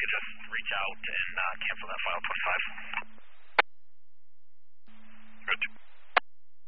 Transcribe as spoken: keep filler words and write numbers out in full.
could just reach out and uh, cancel that file twenty-five. Roger.